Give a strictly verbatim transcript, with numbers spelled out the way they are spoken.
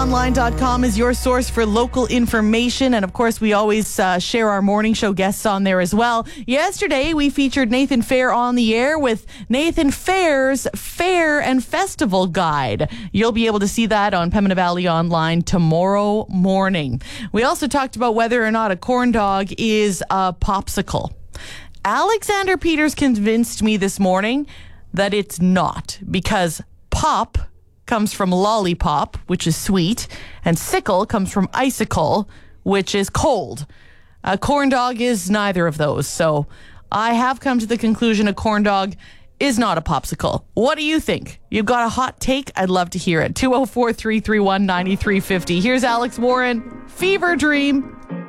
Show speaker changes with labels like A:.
A: online dot com is your source for local information. And of course, we always uh, share our morning show guests on there as well. Yesterday, we featured Nathan Fair on the air with Nathan Fair's Fair and Festival Guide. You'll be able to see that on Pembina Valley Online tomorrow morning. We also talked about whether or not a corn dog is a popsicle. Alexander Peters convinced me this morning that it's not, because pop comes from lollipop, which is sweet, and sickle comes from icicle, which is cold. A corn dog is neither of those. So I have come to the conclusion a corn dog is not a popsicle. What do you think? You've got a hot take? I'd love to hear it. two oh four, three three one, nine three five oh. Here's Alex Warren, Fever Dream.